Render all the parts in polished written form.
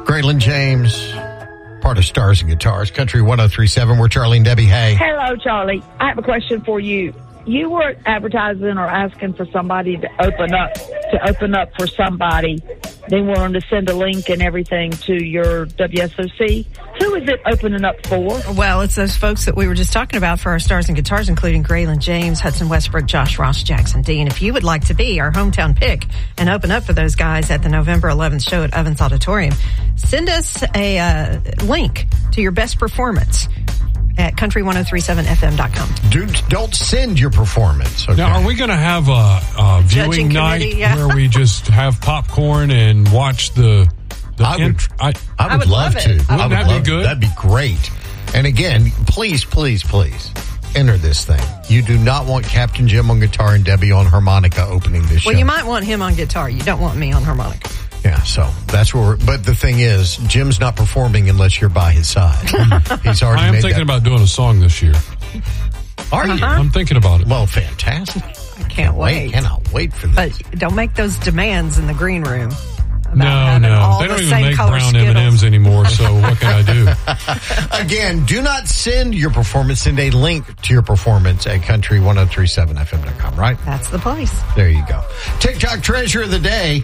Graylin James, part of Stars and Guitars, Country 103.7. We're Charlie and Debbie. Hey. Hello, Charlie. I have a question for you. You were advertising or asking for somebody to open up for somebody. They want them to send a link and everything to your WSOC. Who is it opening up for? Well, it's those folks that we were just talking about for our Stars and Guitars, including Graylin James, Hudson Westbrook, Josh Ross, Jackson Dean. If you would like to be our hometown pick and open up for those guys at the November 11th show at Ovens Auditorium, send us a link to your best performance at country1037fm.com. Don't send your performance. Okay? Now, are we going to have a viewing night where we just have popcorn and watch the I would love to. Wouldn't that be good? That'd be great. And again, please enter this thing. You do not want Captain Jim on guitar and Debbie on harmonica opening this show. Well, you might want him on guitar. You don't want me on harmonica. Yeah, so that's where but the thing is, Jim's not performing unless you're by his side. He's already I am thinking about doing a song this year. Are you? I'm thinking about it. Well, fantastic. I can't wait. Cannot wait for this. But don't make those demands in the green room. No. They don't even make brown M&Ms anymore, so what can I do? Again, do not send your performance. Send a link to your performance at country1037fm.com, right? That's the place. There you go. TikTok treasure of the day.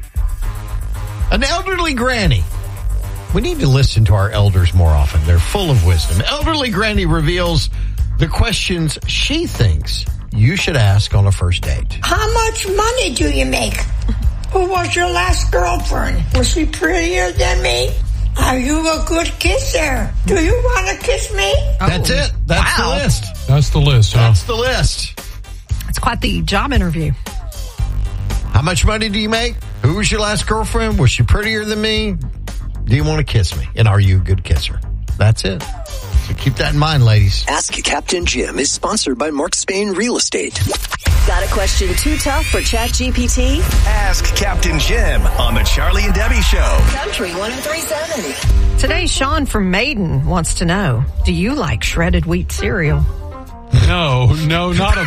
An elderly granny. We need to listen to our elders more often. They're full of wisdom. Elderly granny reveals the questions she thinks you should ask on a first date. How much money do you make? Who was your last girlfriend? Was she prettier than me? Are you a good kisser? Do you want to kiss me? That's it. That's the list. That's the list, huh? That's the list. It's quite the job interview. How much money do you make? Who was your last girlfriend? Was she prettier than me? Do you want to kiss me? And are you a good kisser? That's it. So keep that in mind, ladies. Ask Captain Jim is sponsored by Mark Spain Real Estate. Got a question too tough for ChatGPT? Ask Captain Jim on the Charlie and Debbie Show. Country 103.7. Today, Sean from Maiden wants to know, do you like shredded wheat cereal? No, not a...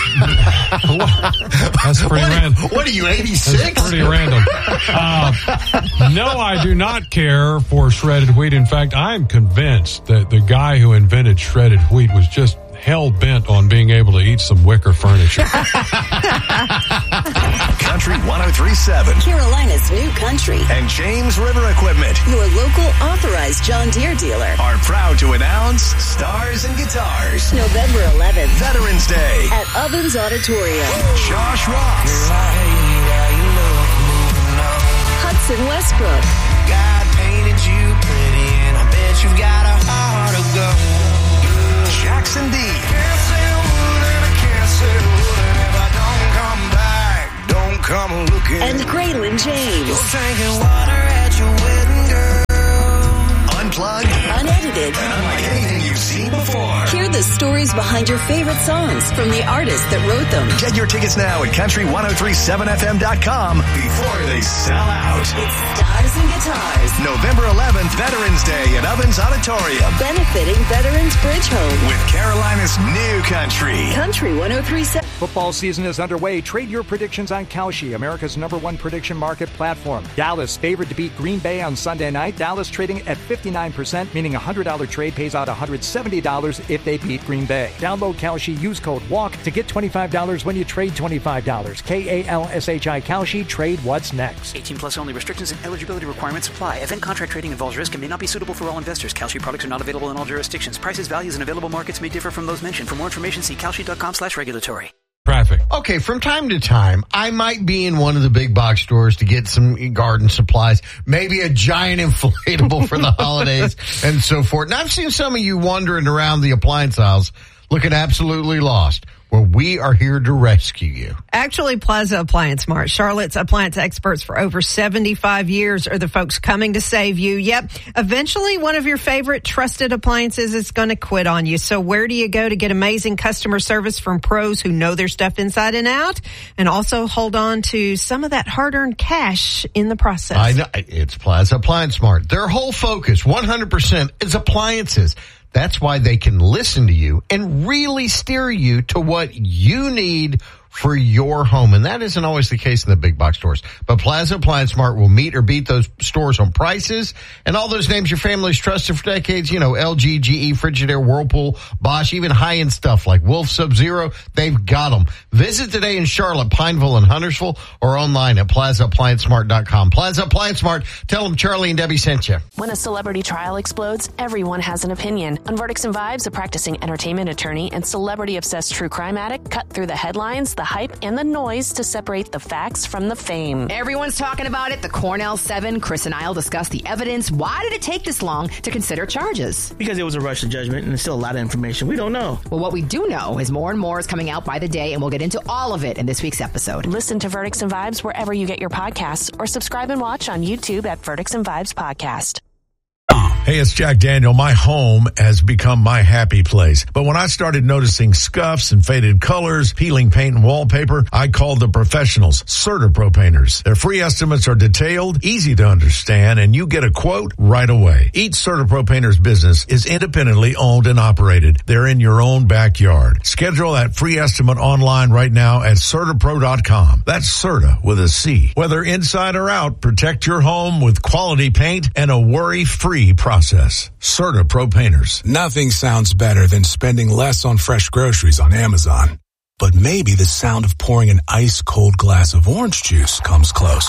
That's pretty random. What are you, 86? That's pretty random. No, I do not care for shredded wheat. In fact, I'm convinced that the guy who invented shredded wheat was just hell-bent on being able to eat some wicker furniture. Country 103.7. Carolina's new country. And James River Equipment, your local authorized John Deere dealer, are proud to announce Stars and Guitars. November 11th. Veterans Day. At Ovens Auditorium. Josh Ross. Hudson Westbrook. God painted you pretty and I bet you've got a heart of gold. Jackson D. Can't say a word and I can't say a word if I don't come back. Don't come looking. And Graylin James. You're drinking water at your wedding, girl. Unplugged. Unedited. And unlike anything you've seen before. Hear the stories behind your favorite songs from the artists that wrote them. Get your tickets now at country1037fm.com before they sell out. It's Stars and Guitars. November 11th, Veterans Day at Ovens Auditorium. Benefiting Veterans Bridge Home. With Carolina's new country. Country 103.7. Football season is underway. Trade your predictions on Kalshi, America's #1 prediction market platform. Dallas favored to beat Green Bay on Sunday night. Dallas trading at 59%, meaning a $100 trade pays out $170 if they beat Green Bay. Download Kalshi, use code WALK to get $25 when you trade $25. KALSHI Kalshi, trade what's next. 18 plus only. Restrictions and eligibility requirements apply. Event contract trading involves risk and may not be suitable for all investors. Kalshi products are not available in all jurisdictions. Prices, values, and available markets may differ from those mentioned. For more information, see kalshi.com/regulatory. Traffic. Okay, from time to time, I might be in one of the big box stores to get some garden supplies, maybe a giant inflatable for the holidays and so forth. And I've seen some of you wandering around the appliance aisles looking absolutely lost. Well, we are here to rescue you. Actually, Plaza Appliance Mart, Charlotte's appliance experts for over 75 years, are the folks coming to save you. Yep, eventually one of your favorite trusted appliances is going to quit on you. So where do you go to get amazing customer service from pros who know their stuff inside and out, and also hold on to some of that hard-earned cash in the process? I know. It's Plaza Appliance Mart. Their whole focus, 100%, is appliances. That's why they can listen to you and really steer you to what you need for your home. And that isn't always the case in the big box stores. But Plaza Appliance Mart will meet or beat those stores on prices. And all those names your family's trusted for decades, you know, LG, GE, Frigidaire, Whirlpool, Bosch, even high-end stuff like Wolf, Sub-Zero, they've got them. Visit today in Charlotte, Pineville, and Huntersville, or online at PlazaApplianceMart.com. Plaza Appliance Mart, tell them Charlie and Debbie sent you. When a celebrity trial explodes, everyone has an opinion. On Verdicts and Vibes, a practicing entertainment attorney and celebrity-obsessed true crime addict cut through the headlines, the hype, and the noise to separate the facts from the fame. Everyone's talking about it. The Cornell 7, Chris and I'll discuss the evidence. Why did it take this long to consider charges? Because it was a rush to judgment, and there's still a lot of information we don't know. Well, what we do know is more and more is coming out by the day, and we'll get into all of it in this week's episode. Listen to Verdicts and Vibes wherever you get your podcasts, or subscribe and watch on YouTube at Verdicts and Vibes Podcast. Hey, it's Jack Daniel. My home has become my happy place. But when I started noticing scuffs and faded colors, peeling paint and wallpaper, I called the professionals, CertaPro Painters. Their free estimates are detailed, easy to understand, and you get a quote right away. Each CertaPro Painters business is independently owned and operated. They're in your own backyard. Schedule that free estimate online right now at CertaPro.com. That's Certa with a C. Whether inside or out, protect your home with quality paint and a worry-free process. CertaPro Painters. Nothing sounds better than spending less on fresh groceries on Amazon. But maybe the sound of pouring an ice-cold glass of orange juice comes close.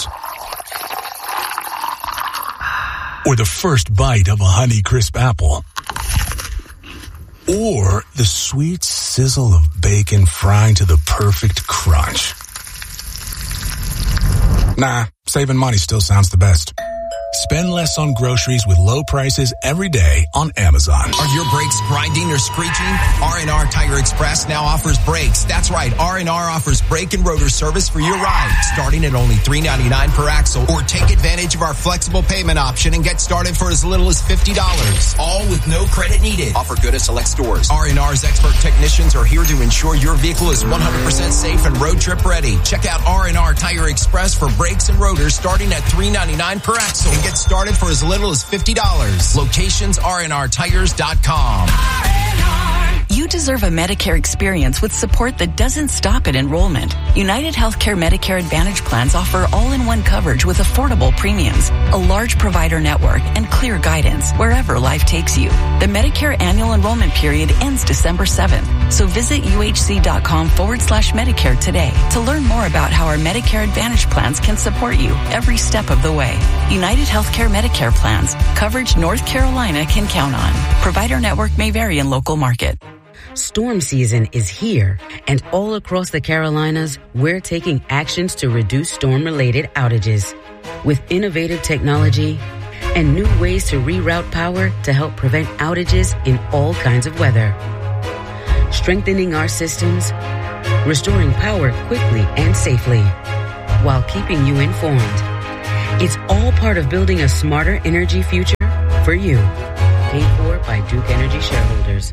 Or the first bite of a Honeycrisp apple. Or the sweet sizzle of bacon frying to the perfect crunch. Nah, saving money still sounds the best. Spend less on groceries with low prices every day on Amazon. Are your brakes grinding or screeching? R&R Tire Express now offers brakes. That's right, R&R offers brake and rotor service for your ride, starting at only $3.99 per axle. Or take advantage of our flexible payment option and get started for as little as $50. All with no credit needed. Offer good at select stores. R&R's expert technicians are here to ensure your vehicle is 100% safe and road trip ready. Check out R&R Tire Express for brakes and rotors starting at $3.99 per axle. And get started for as little as $50. Locations rnrtires.com. You deserve a Medicare experience with support that doesn't stop at enrollment. United Healthcare Medicare Advantage plans offer all-in-one coverage with affordable premiums, a large provider network, and clear guidance wherever life takes you. The Medicare annual enrollment period ends December 7th, so visit uhc.com/Medicare today to learn more about how our Medicare Advantage plans can support you every step of the way. United Healthcare Medicare plans, coverage North Carolina can count on. Provider network may vary in local market. Storm season is here, and all across the Carolinas, we're taking actions to reduce storm-related outages. With innovative technology and new ways to reroute power to help prevent outages in all kinds of weather. Strengthening our systems, restoring power quickly and safely, while keeping you informed. It's all part of building a smarter energy future for you. Paid for by Duke Energy shareholders.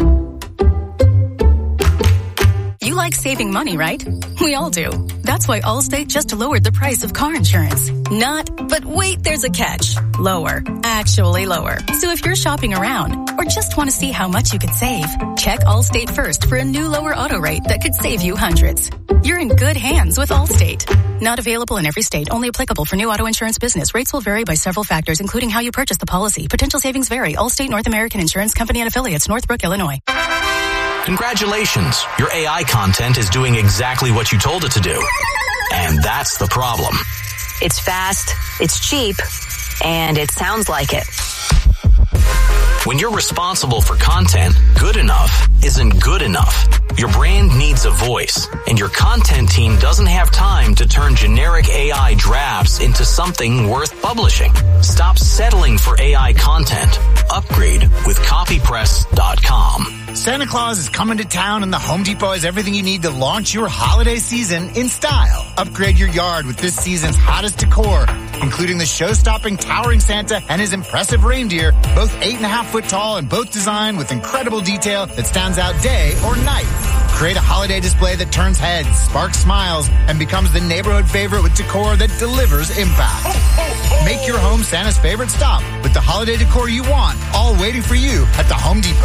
You like saving money, right? We all do. That's why Allstate just lowered the price of car insurance. But wait, there's a catch. Lower. Actually lower. So if you're shopping around or just want to see how much you could save, check Allstate first for a new lower auto rate that could save you hundreds. You're in good hands with Allstate. Not available in every state. Only applicable for new auto insurance business. Rates will vary by several factors, including how you purchase the policy. Potential savings vary. Allstate North American Insurance Company and Affiliates, Northbrook, Illinois. Congratulations. Your AI content is doing exactly what you told it to do. And that's the problem. It's fast, it's cheap, and it sounds like it. When you're responsible for content, good enough isn't good enough. Your brand needs a voice, and your content team doesn't have time to turn generic AI drafts into something worth publishing. Stop settling for AI content. Upgrade with copypress.com. Santa Claus is coming to town, and the Home Depot has everything you need to launch your holiday season in style. Upgrade your yard with this season's hottest decor, including the show-stopping towering Santa and his impressive reindeer, both 8.5-foot tall and both designed with incredible detail that stands out day or night. Create a holiday display that turns heads, sparks smiles, and becomes the neighborhood favorite with decor that delivers impact. Make your home Santa's favorite stop with the holiday decor you want, all waiting for you at the Home Depot.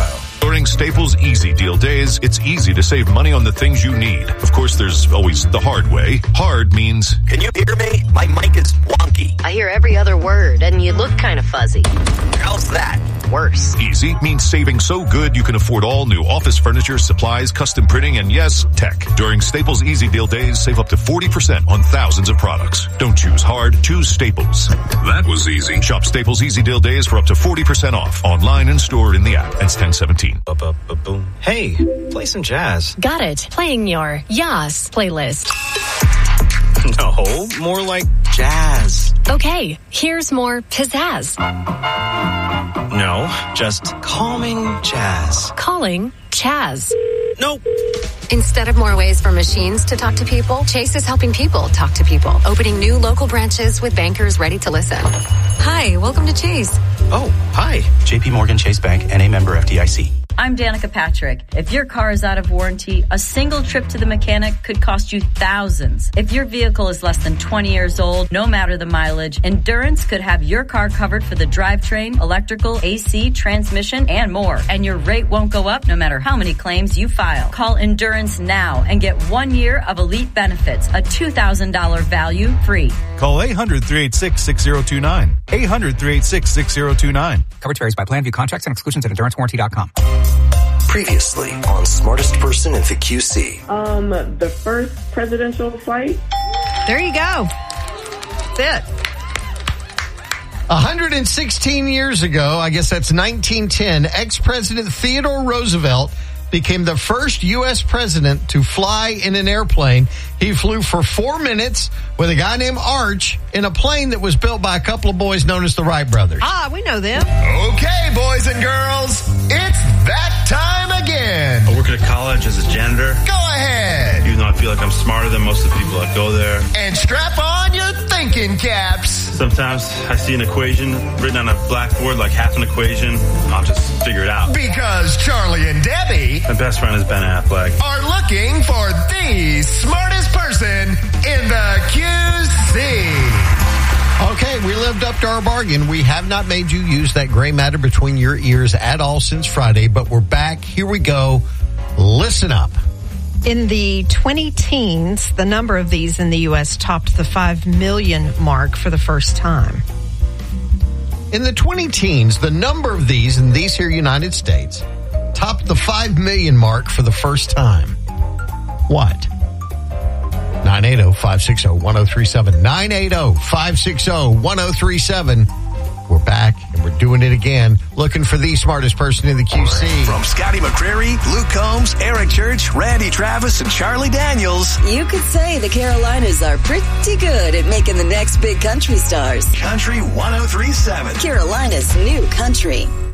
During Staples Easy Deal Days, it's easy to save money on the things you need. Of course, there's always the hard way. Hard means... Can you hear me? My mic is wonky. I hear every other word, and you look kind of fuzzy. How's that? Worse. Easy means saving so good you can afford all new office furniture, supplies, custom printing, and yes, tech. During Staples Easy Deal Days, save up to 40% on thousands of products. Don't choose hard, choose Staples. That was easy. Shop Staples Easy Deal Days for up to 40% off. Online and store in the app. Ends 10/17. Hey, play some jazz. Got it. Playing your Yas playlist. No, more like jazz. Okay, here's more pizzazz. No, just calming jazz. Calling Chaz. Nope. Instead of more ways for machines to talk to people, Chase is helping people talk to people, opening new local branches with bankers ready to listen. Hi, welcome to Chase. Oh, hi. JP Morgan Chase Bank, N.A. member FDIC. I'm Danica Patrick. If your car is out of warranty, a single trip to the mechanic could cost you thousands. If your vehicle is less than 20 years old, no matter the mileage, Endurance could have your car covered for the drivetrain, electrical, AC, transmission, and more. And your rate won't go up no matter how many claims you file. Call Endurance now and get 1 year of elite benefits, a $2,000 value free. Call 800-386-6029. 800-386-6029. Coverage varies by plan. View contracts and exclusions at EnduranceWarranty.com. Previously on Smartest Person in the QC. The first presidential flight. There you go. That's it. 116 years ago, I guess that's 1910, ex-President Theodore Roosevelt became the first U.S. president to fly in an airplane. He flew for 4 minutes with a guy named Arch in a plane that was built by a couple of boys known as the Wright brothers. Ah, we know them. Okay, boys and girls, it's that time again. I work at a college as a janitor. Go ahead. Even though I feel like I'm smarter than most of the people that go there. And strap on your thinking caps. Sometimes I see an equation written on a blackboard, like half an equation. I'll just figure it out. Because Charlie and Debbie, my best friend is Ben Affleck, are looking for the smartest person in the QC. Okay, we lived up to our bargain. We have not made you use that gray matter between your ears at all since Friday, but we're back. Here we go. Listen up. In the 20-teens, the number of these in the U.S. topped the 5 million mark for the first time. In the 20-teens, the number of these in these here United States topped the 5 million mark for the first time. What? 980-560-1037. 980-560-1037. We're back, and we're doing it again, looking for the smartest person in the QC. From Scotty McCreery, Luke Combs, Eric Church, Randy Travis, and Charlie Daniels. You could say the Carolinas are pretty good at making the next big country stars. Country 103.7. Carolina's new country.